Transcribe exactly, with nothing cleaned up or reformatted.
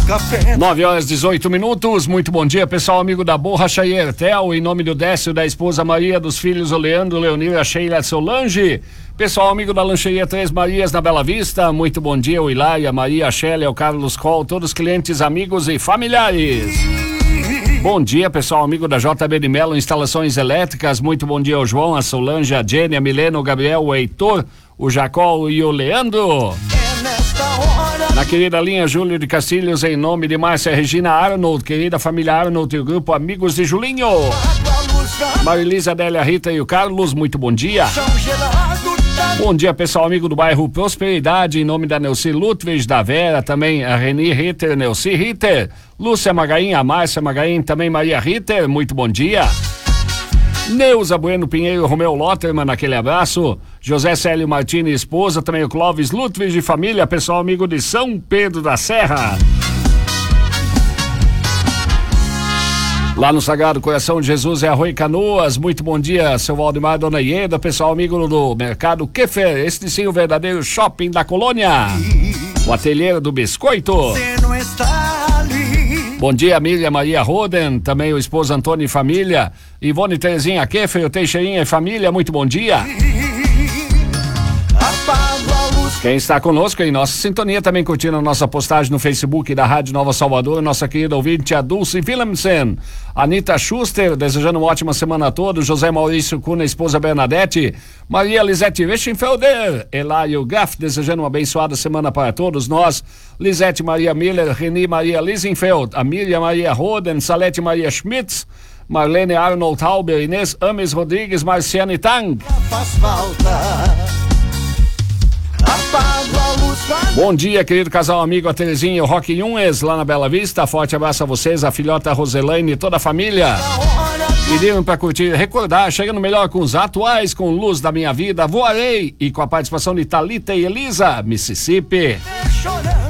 nove horas e dezoito minutos, muito bom dia, pessoal amigo da Borracharia Ertel, em nome do Décio, da esposa Maria, dos filhos o Leandro, Leonira, Sheila, Solange, pessoal amigo da Lancheria Três Marias na Bela Vista, muito bom dia, o Hilária, Maria, Sheila, o Carlos Col, todos os clientes, amigos e familiares. Bom dia, pessoal amigo da J B de Melo, instalações elétricas, muito bom dia ao João, a Solange, a Jenny, a Milena, o Gabriel, o Heitor, o Jacó e o Leandro. Na querida linha Júlio de Castilhos, em nome de Márcia Regina Arnold, querida família Arnold e o grupo Amigos de Julinho. Marilisa, Adélia, Rita e o Carlos, muito bom dia. Bom dia, pessoal amigo do bairro Prosperidade, em nome da Neuci Ludwig, da Vera, também a Reni Ritter, Neuci Ritter, Lúcia Magaim, a Márcia Magaim, também Maria Ritter, muito bom dia. Neuza Bueno Pinheiro, Romeu Lotterman, aquele abraço. José Célio Martini, esposa, também o Clóvis Ludwig de família, pessoal amigo de São Pedro da Serra. Lá no Sagrado Coração de Jesus é Arroio Canoas, muito bom dia, seu Valdemar, dona Ieda, pessoal amigo do Mercado Keffer, este sim o verdadeiro shopping da colônia, o ateliê do biscoito. Bom dia, Miriam Maria Roden, também o esposo Antônio e família, Ivone Terezinha Keffer, o Teixeirinha e família, muito bom dia. Quem está conosco em nossa sintonia, também curtindo a nossa postagem no Facebook da Rádio Nova Salvador, nossa querida ouvinte, a Dulce Willemsen, Anita Schuster, desejando uma ótima semana a todos, José Maurício Cunha, esposa Bernadette, Maria Lisete Wischenfelder, Elaio Graff, desejando uma abençoada semana para todos nós, Lisete Maria Miller, Reni Maria Lisenfeld, a Miriam Maria Roden, Salete Maria Schmitz, Marlene Arnold Halber, Inês Ames Rodrigues, Marciane Tang. Faz falta. Bom dia, querido casal amigo, a Terezinha e o Roque Yunes, lá na Bela Vista. Forte abraço a vocês, a filhota Roselaine e toda a família. Pediram pra curtir, recordar, chegando melhor com os atuais, com Luz da Minha Vida, Voarei, e com a participação de Thalita e Elisa, Mississippi.